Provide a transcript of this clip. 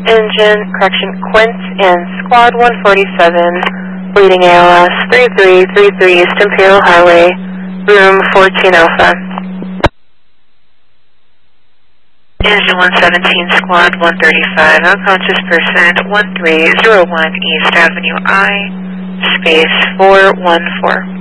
Quint and Squad 147, bleeding ALS 3333 East Imperial Highway, room 14 Alpha. Engine 117, Squad 135, unconscious person 1301 East Avenue I, space 414.